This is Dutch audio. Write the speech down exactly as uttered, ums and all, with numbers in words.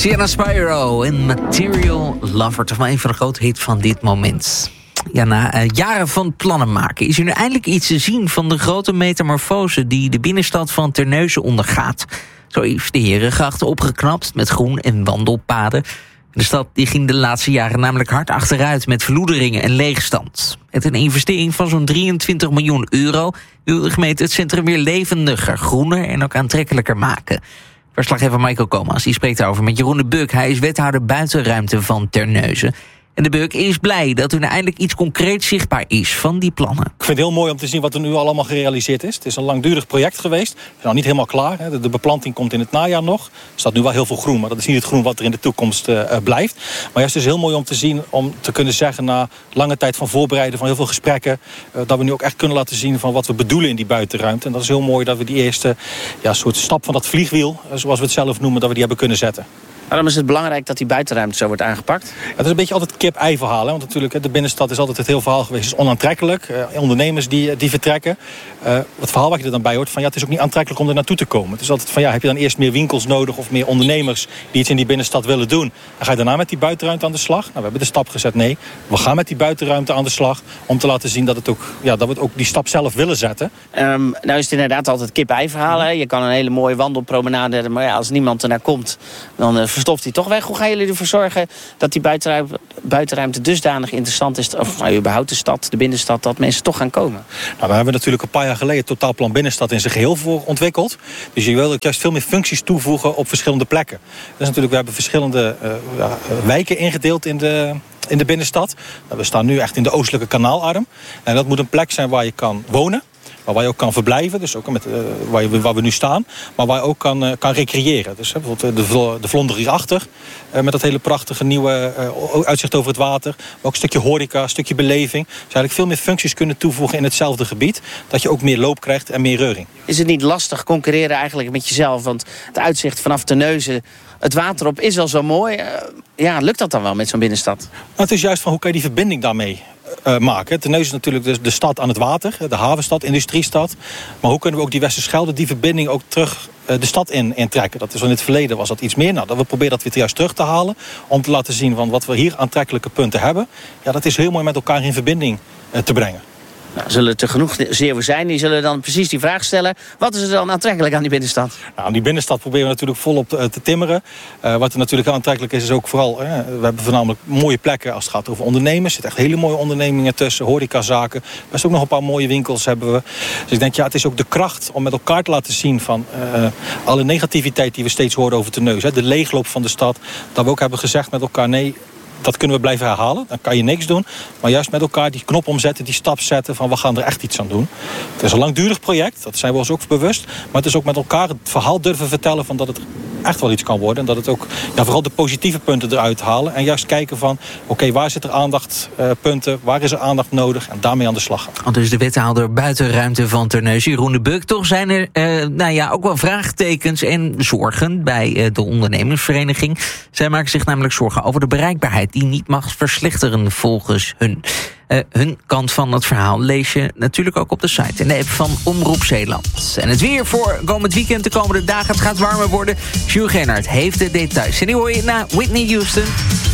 Sienna Spyro en Material Lover. Toch wel een van de grote hits van dit moment. Ja, na uh, jaren van plannen maken is er nu eindelijk iets te zien van de grote metamorfose die de binnenstad van Terneuzen ondergaat. Zo is de Herengracht opgeknapt met groen en wandelpaden. De stad die ging de laatste jaren namelijk hard achteruit met verloederingen en leegstand. Met een investering van zo'n drieëntwintig miljoen euro wil de gemeente het centrum weer levendiger, groener en ook aantrekkelijker maken. Verslaggever Michael Komas die spreekt daarover met Jeroen de Buk. Hij is wethouder buitenruimte van Terneuzen. En de Buk is blij dat er nou eindelijk iets concreets zichtbaar is van die plannen. Ik vind het heel mooi om te zien wat er nu allemaal gerealiseerd is. Het is een langdurig project geweest. Het is nog niet helemaal klaar. Hè. De beplanting komt in het najaar nog. Er staat nu wel heel veel groen, maar dat is niet het groen wat er in de toekomst uh, blijft. Maar juist het is heel mooi om te zien, om te kunnen zeggen na lange tijd van voorbereiden, van heel veel gesprekken, uh, dat we nu ook echt kunnen laten zien van wat we bedoelen in die buitenruimte. En dat is heel mooi dat we die eerste ja, soort stap van dat vliegwiel, uh, zoals we het zelf noemen, dat we die hebben kunnen zetten. Waarom is het belangrijk dat die buitenruimte zo wordt aangepakt? Ja, het is een beetje altijd kip-ei verhaal. Hè? Want natuurlijk, de binnenstad is altijd het heel verhaal geweest. Het is onaantrekkelijk. Uh, ondernemers die, die vertrekken. Uh, het verhaal wat je er dan bij hoort, van ja, het is ook niet aantrekkelijk om er naartoe te komen. Het is altijd van ja, heb je dan eerst meer winkels nodig of meer ondernemers die iets in die binnenstad willen doen? Dan ga je daarna met die buitenruimte aan de slag. Nou, we hebben de stap gezet. Nee, we gaan met die buitenruimte aan de slag om te laten zien dat, het ook, ja, dat we het ook die stap zelf willen zetten. Um, nou is het inderdaad altijd kip-ei verhaal. Hè? Je kan een hele mooie wandelpromenade hebben, maar ja, als niemand ernaar komt, dan uh, verstopt hij toch weg. Hoe gaan jullie ervoor zorgen dat die buitenruimte, buitenruimte dusdanig interessant is, of nou, überhaupt de stad, de binnenstad, dat mensen toch gaan komen? Nou, daar hebben we natuurlijk een paar jaar geleden het totaalplan binnenstad in zijn geheel voor ontwikkeld. Dus je wil ook juist veel meer functies toevoegen op verschillende plekken. Dus natuurlijk, we hebben verschillende uh, ja, wijken ingedeeld in de, in de binnenstad. Nou, we staan nu echt in de oostelijke kanaalarm. En dat moet een plek zijn waar je kan wonen. Maar waar je ook kan verblijven, dus ook met, uh, waar, je, waar we nu staan. Maar waar je ook kan, uh, kan recreëren. Dus uh, bijvoorbeeld de, de Vlonder hierachter. Uh, met dat hele prachtige nieuwe uh, uitzicht over het water. Maar ook een stukje horeca, een stukje beleving. Dus eigenlijk veel meer functies kunnen toevoegen in hetzelfde gebied. Dat je ook meer loop krijgt en meer reuring. Is het niet lastig concurreren eigenlijk met jezelf? Want het uitzicht vanaf Terneuzen, het water op is al zo mooi. Uh, ja, lukt dat dan wel met zo'n binnenstad? Nou, het is juist van hoe kan je die verbinding daarmee Uh, maken. Terneuzen is natuurlijk de, de stad aan het water, de havenstad, industriestad. Maar hoe kunnen we ook die Westerschelde, die verbinding ook terug uh, de stad in, in trekken? Dat is in het verleden was dat iets meer. Nou, dat we proberen dat weer juist terug te halen. Om te laten zien van wat we hier aantrekkelijke punten hebben. Ja, dat is heel mooi met elkaar in verbinding uh, te brengen. Nou, zullen er genoeg Zeeuwen zijn, die zullen dan precies die vraag stellen. Wat is er dan aantrekkelijk aan die binnenstad? Nou, aan die binnenstad proberen we natuurlijk volop te, te timmeren. Uh, wat er natuurlijk aantrekkelijk is, is ook vooral, uh, we hebben voornamelijk mooie plekken als het gaat over ondernemers. Er zitten echt hele mooie ondernemingen tussen, horecazaken. Best ook nog een paar mooie winkels hebben we. Dus ik denk, ja, het is ook de kracht om met elkaar te laten zien van uh, alle negativiteit die we steeds horen over Terneuzen. De leegloop van de stad. Dat we ook hebben gezegd met elkaar, nee, dat kunnen we blijven herhalen. Dan kan je niks doen. Maar juist met elkaar die knop omzetten, die stap zetten van we gaan er echt iets aan doen. Het is een langdurig project, dat zijn we ons ook bewust. Maar het is ook met elkaar het verhaal durven vertellen van dat het echt wel iets kan worden. En dat het ook ja, vooral de positieve punten eruit halen. En juist kijken van oké, okay, waar zit er aandachtspunten, uh, waar is er aandacht nodig en daarmee aan de slag gaan. Dus de wethouder buitenruimte van Terneuzen, Jeroen de Buk. Toch zijn er uh, nou ja, ook wel vraagtekens en zorgen bij uh, de ondernemersvereniging. Zij maken zich namelijk zorgen over de bereikbaarheid die niet mag verslechteren volgens hun. Uh, hun kant van het verhaal lees je natuurlijk ook op de site en de app van Omroep Zeeland. En het weer voor komend weekend, de komende dagen, het gaat warmer worden. Jules Gennard heeft de details. En die hoor je na Whitney Houston.